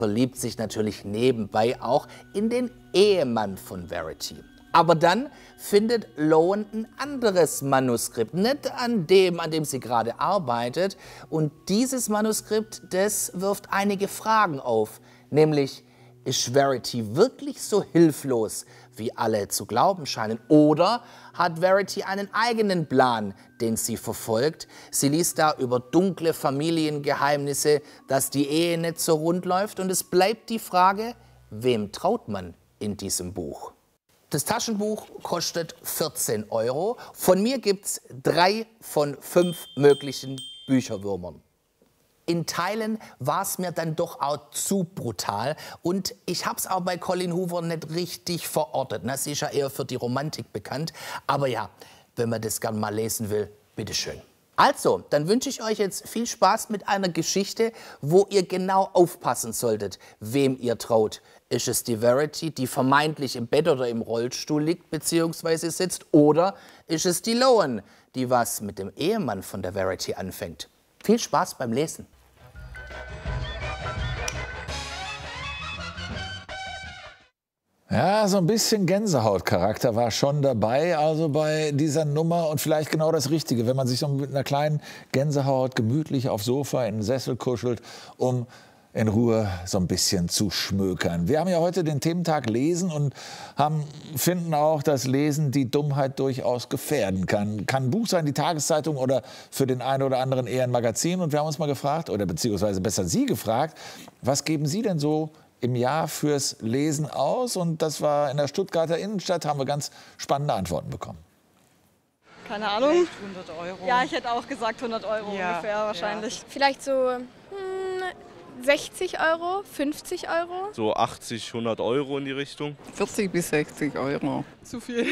verliebt sich natürlich nebenbei auch in den Ehemann von Verity. Aber dann findet Lowen ein anderes Manuskript, nicht an dem sie gerade arbeitet. Und dieses Manuskript, das wirft einige Fragen auf, nämlich: Ist Verity wirklich so hilflos, wie alle zu glauben scheinen? Oder hat Verity einen eigenen Plan, den sie verfolgt? Sie liest da über dunkle Familiengeheimnisse, dass die Ehe nicht so rund läuft. Und es bleibt die Frage, wem traut man in diesem Buch? Das Taschenbuch kostet 14 €. Von mir gibt es 3 von 5 möglichen Bücherwürmern. In Teilen war es mir dann doch auch zu brutal und ich habe es auch bei Colleen Hoover nicht richtig verortet. Sie ist ja eher für die Romantik bekannt, aber ja, wenn man das gern mal lesen will, bitteschön. Also, dann wünsche ich euch jetzt viel Spaß mit einer Geschichte, wo ihr genau aufpassen solltet, wem ihr traut. Ist es die Verity, die vermeintlich im Bett oder im Rollstuhl liegt bzw. sitzt, oder ist es die Lowen, die was mit dem Ehemann von der Verity anfängt? Viel Spaß beim Lesen. Ja, so ein bisschen Gänsehautcharakter war schon dabei, also bei dieser Nummer, und vielleicht genau das Richtige, wenn man sich so mit einer kleinen Gänsehaut gemütlich aufs Sofa in den Sessel kuschelt, um in Ruhe so ein bisschen zu schmökern. Wir haben ja heute den Thementag Lesen und finden auch, dass Lesen die Dummheit durchaus gefährden kann. Kann ein Buch sein, die Tageszeitung oder für den einen oder anderen eher ein Magazin. Und wir haben uns mal gefragt, oder beziehungsweise besser Sie gefragt, was geben Sie denn so im Jahr fürs Lesen aus? Und das war in der Stuttgarter Innenstadt, haben wir ganz spannende Antworten bekommen. Keine Ahnung. 100 €. Ja, ich hätte auch gesagt 100 € ungefähr wahrscheinlich. Ja. Vielleicht so 60 €, 50 €. So 80, 100 € in die Richtung. 40 bis 60 €. Zu viel.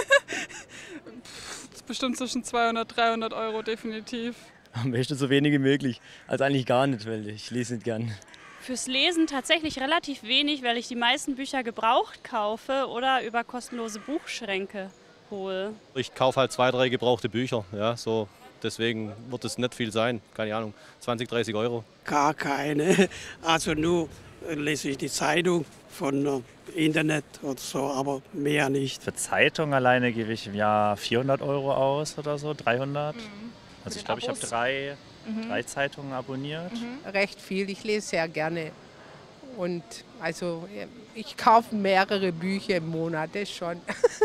Bestimmt zwischen 200, 300 € definitiv. Am besten so wenig wie möglich. Also eigentlich gar nicht, weil ich lese nicht gern. Fürs Lesen tatsächlich relativ wenig, weil ich die meisten Bücher gebraucht kaufe oder über kostenlose Buchschränke hole. Ich kaufe halt 2, 3 gebrauchte Bücher, ja, so. Deswegen wird es nicht viel sein, keine Ahnung, 20, 30 €. Gar keine, also nur lese ich die Zeitung von Internet oder so, aber mehr nicht. Für Zeitung alleine gebe ich im Jahr 400 € aus oder so, 300. Also ich glaube, ich habe drei Zeitungen abonniert. Recht viel, ich lese sehr gerne. Und also ich kaufe mehrere Bücher im Monat, das schon.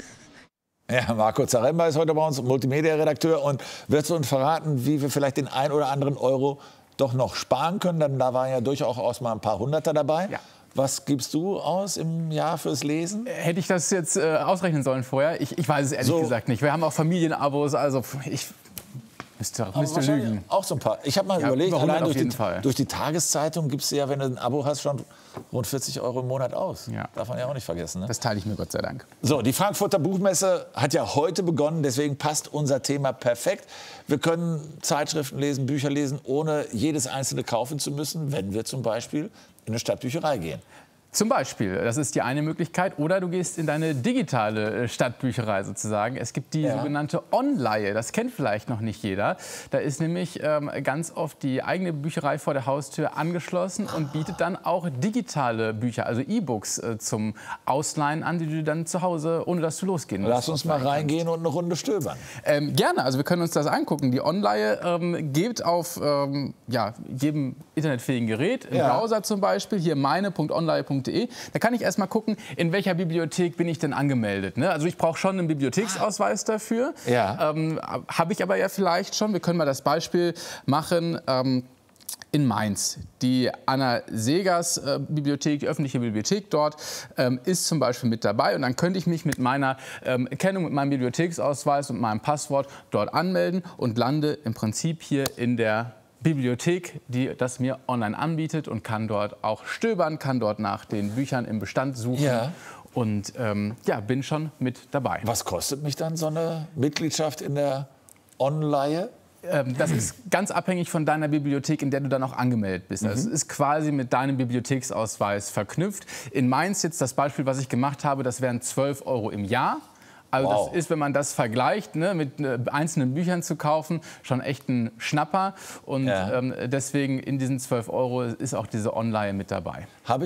Ja, Marco Zaremba ist heute bei uns, Multimedia-Redakteur, und wird uns verraten, wie wir vielleicht den ein oder anderen Euro doch noch sparen können. Denn da waren ja durchaus mal ein paar Hunderter dabei. Ja. Was gibst du aus im Jahr fürs Lesen? Hätte ich das jetzt ausrechnen sollen vorher? Ich weiß es ehrlich gesagt nicht. Wir haben auch Familienabos, also ich müsste lügen. Auch so ein paar. Ich habe mal überlegt, allein durch die Tageszeitung gibst du ja, wenn du ein Abo hast, schon rund 40 € im Monat aus. Ja. Darf man ja auch nicht vergessen. Ne? Das teile ich mir Gott sei Dank. So, die Frankfurter Buchmesse hat ja heute begonnen, deswegen passt unser Thema perfekt. Wir können Zeitschriften lesen, Bücher lesen, ohne jedes einzelne kaufen zu müssen, wenn wir zum Beispiel in eine Stadtbücherei gehen. Zum Beispiel, das ist die eine Möglichkeit. Oder du gehst in deine digitale Stadtbücherei sozusagen. Es gibt die sogenannte Onleihe. Das kennt vielleicht noch nicht jeder. Da ist nämlich ganz oft die eigene Bücherei vor der Haustür angeschlossen und bietet dann auch digitale Bücher, also E-Books zum Ausleihen an, die du dann zu Hause, ohne dass du losgehen musst. Lass uns mal reingehen und eine Runde stöbern. Gerne, also wir können uns das angucken. Die Onleihe gibt auf jedem internetfähigen Gerät, im Browser zum Beispiel, hier meine.onleihe.de. Da kann ich erst mal gucken, in welcher Bibliothek bin ich denn angemeldet. Ne? Also ich brauche schon einen Bibliotheksausweis dafür. Ja. Habe ich aber ja vielleicht schon. Wir können mal das Beispiel machen. In Mainz. Die Anna Segers Bibliothek, die öffentliche Bibliothek dort, ist zum Beispiel mit dabei. Und dann könnte ich mich mit meiner Kennung, mit meinem Bibliotheksausweis und meinem Passwort dort anmelden und lande im Prinzip hier in der Bibliothek, die das mir online anbietet, und kann dort auch stöbern, kann dort nach den Büchern im Bestand suchen. Ja. Und bin schon mit dabei. Was kostet mich dann so eine Mitgliedschaft in der Onleihe? Das ist ganz abhängig von deiner Bibliothek, in der du dann auch angemeldet bist. Also es ist quasi mit deinem Bibliotheksausweis verknüpft. In Mainz jetzt das Beispiel, was ich gemacht habe, das wären 12 € im Jahr. Also Wow. das ist, wenn man das vergleicht, ne, mit einzelnen Büchern zu kaufen, schon echt ein Schnapper. Und deswegen in diesen 12 € ist auch diese Online mit dabei.